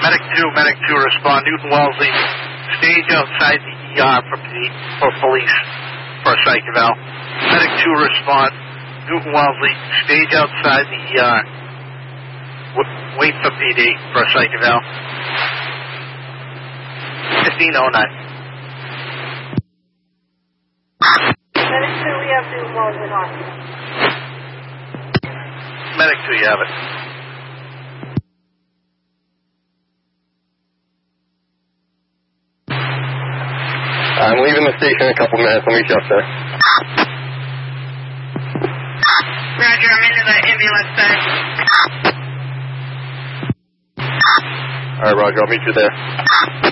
Medic 2, respond. Newton Wellesley, stage outside the ER for police for a psych eval. Medic 2, respond. Newton Wellesley, stage outside the ER. Wait for PD for a psych eval. 1509. Medic 2, we have Newton Wellesley hospital. Medic 2, you have it. I'm leaving the station in a couple minutes. I'll meet you up there. Roger, I'm into the ambulance bed. All right, Roger. I'll meet you there.